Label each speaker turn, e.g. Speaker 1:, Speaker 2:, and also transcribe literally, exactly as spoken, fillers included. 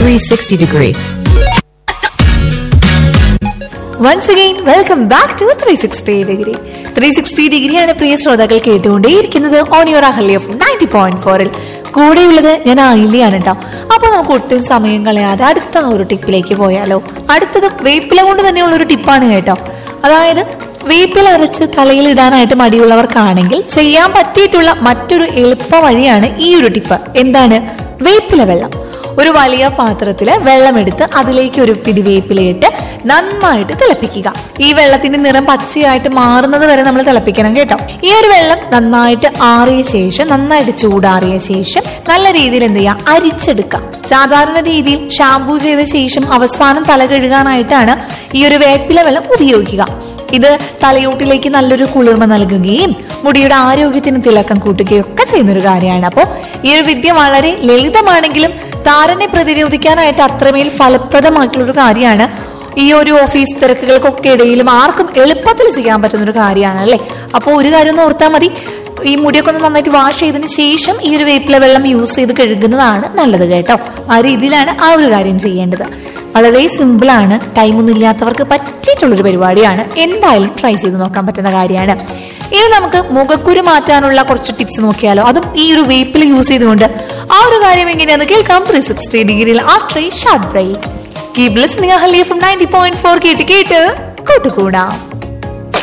Speaker 1: three sixty degree.
Speaker 2: Once again, welcome back to three sixty degree. three sixty degree ആണ് പ്രിയ ശ്രോതാക്കൾ കേട്ടുകൊണ്ടേയിരിക്കുന്നത് on your Ahalya F M ninety point ഫോറിൽ. കൂടെയുള്ളത് ഞാൻ ആയില്യാണ് കേട്ടോ. അപ്പൊ നമുക്ക് ഒട്ടും സമയം കളയാതെ അടുത്ത ഒരു ടിപ്പിലേക്ക് പോയാലോ. അടുത്തത് വേപ്പില കൊണ്ട് തന്നെയുള്ള ഒരു ടിപ്പാണ് കേട്ടോ. അതായത് വേപ്പില അരച്ച് തലയിൽ ഇടാനായിട്ട് മടിയുള്ളവർക്കാണെങ്കിൽ ചെയ്യാൻ പറ്റിയിട്ടുള്ള മറ്റൊരു എളുപ്പ വഴിയാണ് ഈ ഒരു ടിപ്പ്. എന്താണ്? വേപ്പില വെള്ളം. ഒരു വലിയ പാത്രത്തില് വെള്ളമെടുത്ത് അതിലേക്ക് ഒരു പിടി വേപ്പിലയിട്ട് നന്നായിട്ട് തിളപ്പിക്കുക. ഈ വെള്ളത്തിന്റെ നിറം പച്ചയായിട്ട് മാറുന്നത് വരെ നമ്മൾ തിളപ്പിക്കണം കേട്ടോ. ഈ ഒരു വെള്ളം നന്നായിട്ട് ആറിയ ശേഷം, നന്നായിട്ട് ചൂടാറിയ ശേഷം നല്ല രീതിയിൽ എന്ത് ചെയ്യുക, അരിച്ചെടുക്കാം. സാധാരണ രീതിയിൽ ഷാംപൂ ചെയ്ത ശേഷം അവസാനം തല കഴുകാനായിട്ടാണ് ഈ ഒരു വേപ്പില വെള്ളം ഉപയോഗിക്കുക. ഇത് തലയോട്ടിലേക്ക് നല്ലൊരു കുളിർമ നൽകുകയും മുടിയുടെ ആരോഗ്യത്തിന് തിളക്കം കൂട്ടുകയും ഒക്കെ ചെയ്യുന്നൊരു കാര്യമാണ്. അപ്പോൾ ഈ ഒരു വിദ്യ വളരെ ലളിതമാണെങ്കിലും താരനെ പ്രതിരോധിക്കാനായിട്ട് അത്രമേൽ ഫലപ്രദമായിട്ടുള്ള ഒരു കാര്യമാണ്. ഈ ഒരു ഓഫീസ് തിരക്കുകൾക്കൊക്കെ ഇടയിലും ആർക്കും എളുപ്പത്തിൽ ചെയ്യാൻ പറ്റുന്ന ഒരു കാര്യമാണ് അല്ലേ. അപ്പോൾ ഒരു കാര്യം ഒന്ന് ഓർത്താൽ മതി, ഈ മുടിയൊക്കെ ഒന്ന് നന്നായിട്ട് വാഷ് ചെയ്തതിന് ശേഷം ഈ ഒരു വേപ്പില വെള്ളം യൂസ് ചെയ്ത് കഴുകുന്നതാണ് നല്ലത് കേട്ടോ. ആ രീതിയിലാണ് ആ ഒരു കാര്യം ചെയ്യേണ്ടത്. വളരെ സിമ്പിളാണ്, ടൈമൊന്നും ഇല്ലാത്തവർക്ക് പറ്റിയിട്ടുള്ളൊരു പരിപാടിയാണ്. എന്തായാലും ട്രൈ ചെയ്ത് നോക്കാൻ പറ്റുന്ന കാര്യമാണ്. ഇനി നമുക്ക് മുഖക്കുരു മാറ്റാനുള്ള കുറച്ച് ടിപ്സ് നോക്കിയാലോ. അതും ഈ ഒരു വേപ്പില യൂസ് ചെയ്തുകൊണ്ട്. ആ ഒരു കാര്യം എങ്ങനെയാന്ന് കേൾക്കാം ത്രീ സിക്സ്റ്റി ഡിഗ്രിയിൽ after A short break. Keep listening Ahalya F M ninety point four കേട്ട് കേട്ട് കൂട്ടുകൂടാം.